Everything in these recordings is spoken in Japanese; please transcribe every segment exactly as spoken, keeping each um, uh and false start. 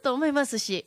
と思いますし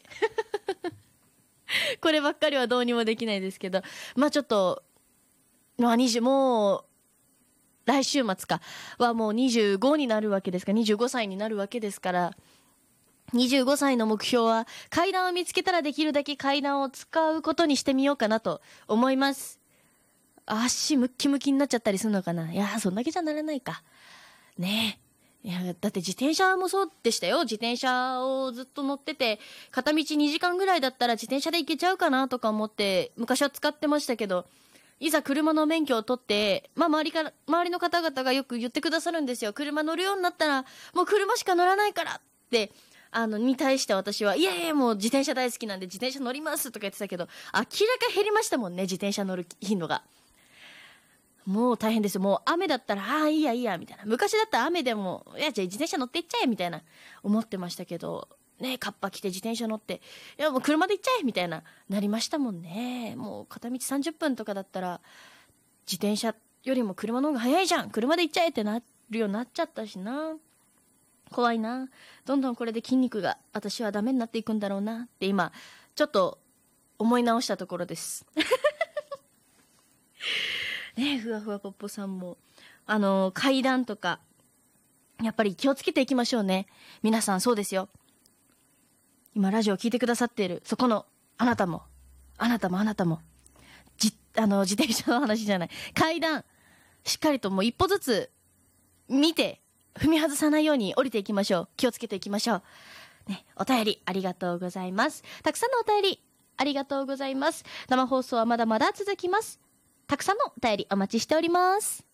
こればっかりはどうにもできないですけど、まあちょっと、まあ、にじゅうもう来週末かはもうにじゅうごになるわけですから、にじゅうごさいになるわけですから、にじゅうごさいの目標は階段を見つけたらできるだけ階段を使うことにしてみようかなと思います。足ムッキムキになっちゃったりするのかな。いやそんだけじゃならないかねえ。いやだって自転車もそうでしたよ。自転車をずっと乗ってて、片道にじかんぐらいだったら自転車で行けちゃうかなとか思って昔は使ってましたけど、いざ車の免許を取って、まあ周りから、周りの方々がよく言ってくださるんですよ。車乗るようになったら、もう車しか乗らないからって、あの、に対して私は、いやいやもう自転車大好きなんで自転車乗りますとか言ってたけど、明らか減りましたもんね、自転車乗る頻度が。もう大変ですよ。もう雨だったら、ああ、いいやいいや、みたいな。昔だったら雨でも、いや、じゃあ自転車乗っていっちゃえ、みたいな、思ってましたけど、ね、カッパ着て自転車乗って、いやもう車で行っちゃえみたいななりましたもんね。もう片道さんじゅっぷんとかだったら自転車よりも車の方が早いじゃん、車で行っちゃえってなるようになっちゃったしな。怖いな。どんどんこれで筋肉が私はダメになっていくんだろうなって今ちょっと思い直したところですねえ、ふわふわぽっぽさんもあの階段とかやっぱり気をつけていきましょうね。皆さんそうですよ。今ラジオを聞いてくださっているそこのあなたもあなたもあなたもじあの自転車の話じゃない、階段しっかりともう一歩ずつ見て踏み外さないように降りていきましょう。気をつけていきましょう、ね、お便りありがとうございます。たくさんのお便りありがとうございます。生放送はまだまだ続きます。たくさんのお便りお待ちしております。